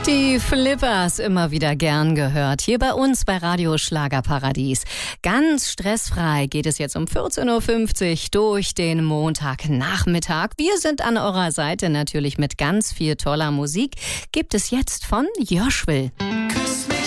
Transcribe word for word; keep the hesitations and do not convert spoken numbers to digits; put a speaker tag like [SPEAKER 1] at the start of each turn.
[SPEAKER 1] Die Flippers, immer wieder gern gehört, hier bei uns bei Radio Schlagerparadies. Ganz stressfrei geht es jetzt um vierzehn Uhr fünfzig durch den Montagnachmittag. Wir sind an eurer Seite natürlich mit ganz viel toller Musik. Gibt es jetzt von Joshua.